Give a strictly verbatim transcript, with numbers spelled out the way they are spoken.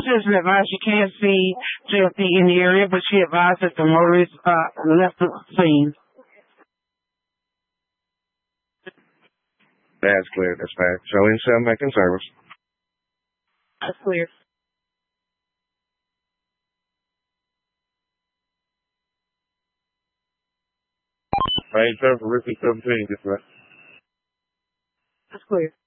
Officers advised you can't see J F D in the area, but she advised that the motorist uh, left the scene. That's clear, dispatch. Showing seven making service. That's clear. Main seven for Ricky seventeen, dispatch. That's clear.